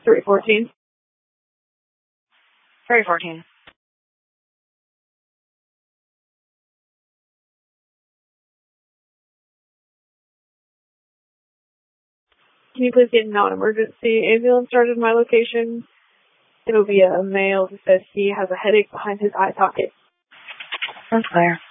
314. 314. Can you please get a non-emergency ambulance started in my location? It'll be a male who says he has a headache behind his eye socket. That's clear.